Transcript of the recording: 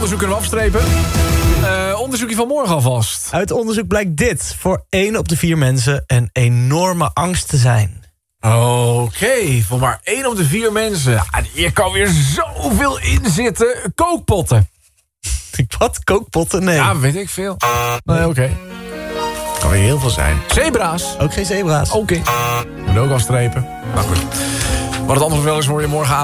Onderzoek kunnen we afstrepen. Onderzoekje van morgen alvast. Uit onderzoek blijkt dit. Voor 1 op de 4 mensen een enorme angst te zijn. Oké, voor maar 1 op de 4 mensen. Ja, hier kan weer zoveel in zitten. Kookpotten. Wat? Kookpotten? Nee. Ja, weet ik veel. Nee, oké. Kan weer heel veel zijn. Zebra's. Ook geen zebra's. Oké. Moet ook afstrepen. Nou goed. Wat het anders wel is hoor je morgen